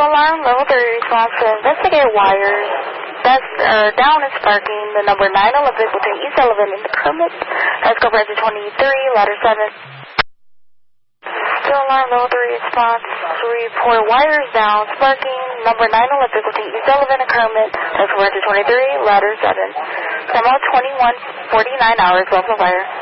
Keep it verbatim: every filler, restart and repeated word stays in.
alarm, level three response to investigate wires. That's uh, down and sparking. The number nine Olympic between East Sullivan and the permit. Let's go back to twenty-three, ladder seven. Still alarm, level three response to report wires down, sparking. Number nine Olympic between East Sullivan and Kermit. Let's go back to twenty-three, ladder seven. Demo twenty-one forty-nine hours, level fire.